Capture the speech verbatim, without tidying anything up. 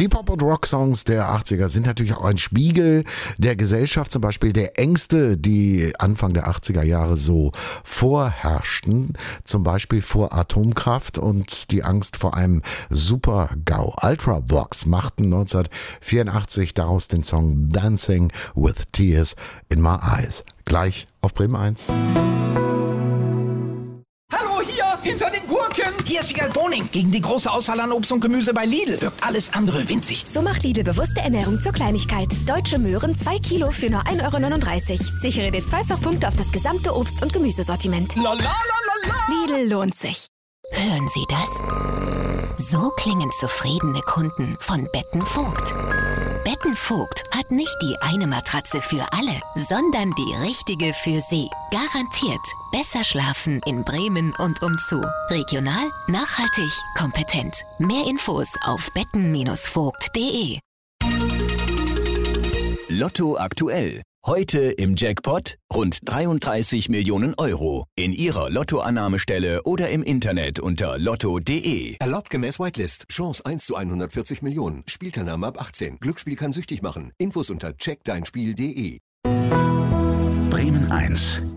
Die Pop- und Rock-Songs der achtziger sind natürlich auch ein Spiegel der Gesellschaft, zum Beispiel der Ängste, die Anfang der achtziger Jahre so vorherrschten, zum Beispiel vor Atomkraft und die Angst vor einem Super-GAU. Ultravox machten neunzehnhundertvierundachtzig daraus den Song Dancing with Tears in My Eyes. Gleich auf Bremen eins. Hallo, hier, hinter den Gurken. Hier ist Wiegald Boning. Gegen die große Auswahl an Obst und Gemüse bei Lidl wirkt alles andere winzig. So macht Lidl bewusste Ernährung zur Kleinigkeit. Deutsche Möhren zwei Kilo für nur ein Euro neununddreißig. Sichere dir Zweifachpunkte auf das gesamte Obst- und Gemüsesortiment. La la la la la. Lidl lohnt sich. Hören Sie das? So klingen zufriedene Kunden von Betten Vogt. Betten Vogt hat nicht die eine Matratze für alle, sondern die richtige für Sie. Garantiert besser schlafen in Bremen und umzu. Regional, nachhaltig, kompetent. Mehr Infos auf betten Vogt punkt de. Lotto aktuell. Heute im Jackpot rund dreiunddreißig Millionen Euro. In Ihrer Lottoannahmestelle oder im Internet unter lotto punkt de. Erlaubt gemäß Whitelist. Chance eins zu hundertvierzig Millionen. Spielteilnahme ab achtzehn. Glücksspiel kann süchtig machen. Infos unter check dein spiel punkt de. Bremen eins.